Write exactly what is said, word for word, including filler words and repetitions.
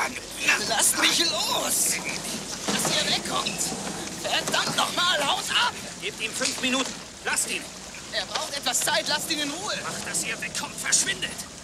sagen. Lasst mich los! Dass ihr wegkommt! Verdammt nochmal, haut ab! Gebt ihm fünf Minuten. Lasst ihn. Er braucht etwas Zeit, lasst ihn in Ruhe! Macht, dass ihr wegkommt. Verschwindet.